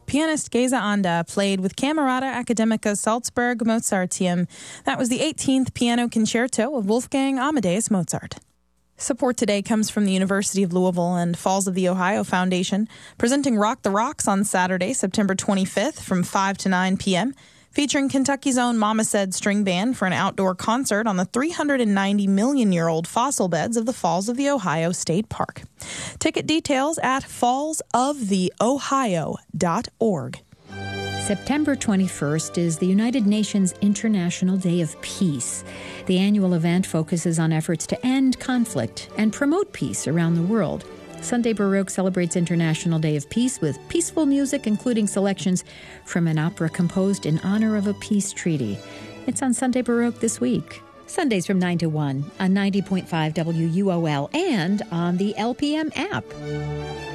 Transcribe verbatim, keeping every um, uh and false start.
Pianist Geza Anda played with Camerata Academica Salzburg Mozarteum. That was the eighteenth Piano Concerto of Wolfgang Amadeus Mozart. Support today comes from the University of Louisville and Falls of the Ohio Foundation, presenting Rock the Rocks on Saturday, September twenty-fifth from five to nine p.m., featuring Kentucky's own Mama Said String Band for an outdoor concert on the three hundred ninety million year old fossil beds of the Falls of the Ohio State Park. Ticket details at falls of the ohio dot org. September twenty-first is the United Nations International Day of Peace. The annual event focuses on efforts to end conflict and promote peace around the world. Sunday Baroque celebrates International Day of Peace with peaceful music, including selections from an opera composed in honor of a peace treaty. It's on Sunday Baroque this week. Sundays from nine to one on ninety point five W U O L and on the L P M app.